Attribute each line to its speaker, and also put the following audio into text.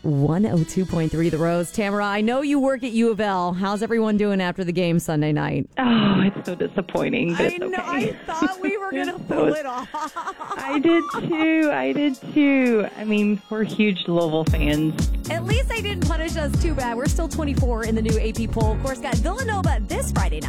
Speaker 1: 102.3 The Rose. Tamara, I know you work at U of L. How's everyone doing after the game Sunday night?
Speaker 2: Oh, it's so disappointing, but it's okay.
Speaker 1: I thought we were going to pull it off.
Speaker 2: I did too. I mean, we're huge Louisville fans.
Speaker 1: At least they didn't punish us too bad. We're still 24 in the new AP poll. Of course, got Villanova this Friday night.